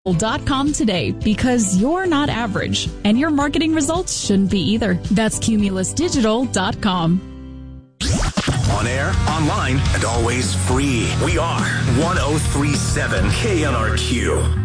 .com today, because you're not average and your marketing results shouldn't be either. That's cumulusdigital.com. On air, online, and always free. We are 1037 KNRQ.